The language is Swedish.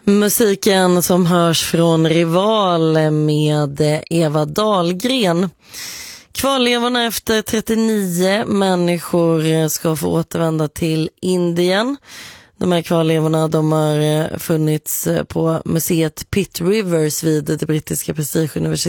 Musiken som hörs från Rival med Eva Dahlgren. Kvarlevorna efter 39 människor ska få återvända till Indien. De här kvarlevorna de har funnits på museet Pitt Rivers vid det brittiska prestigeuniversitetet